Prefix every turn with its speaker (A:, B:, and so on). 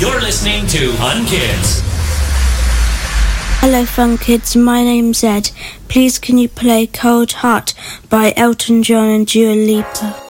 A: You're listening to Fun Kids.
B: Hello Fun Kids, my name's Ed. Please can you play Cold Heart by Elton John and Dua Lipa?